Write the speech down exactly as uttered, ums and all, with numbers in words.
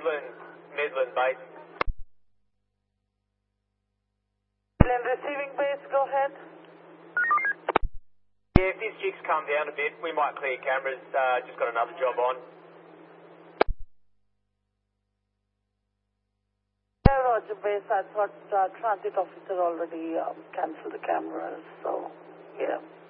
Midland, Midland base. Midland receiving base, go ahead. Yeah, if this jig's come down a bit, we might clear cameras. Uh, just got another job on. Yeah, Roger base. I thought uh, transit officer already um, cancelled the cameras, so yeah.